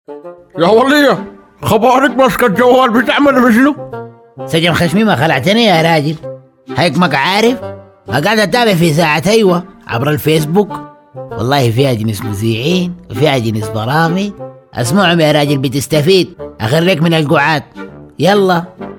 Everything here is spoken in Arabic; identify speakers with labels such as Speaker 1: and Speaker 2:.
Speaker 1: يا ولية، خبرك ماسكة الجوال بتعمل بشنو؟
Speaker 2: سجن خشمي ما خلعتني يا راجل، هيك ما عارف. قاعد اتابع في ساعة ايوه عبر الفيسبوك، والله فيها جنس مذيعين وفيها جنس برامج. اسمعهم يا راجل بتستفيد، اخريك من القعاد. يلا.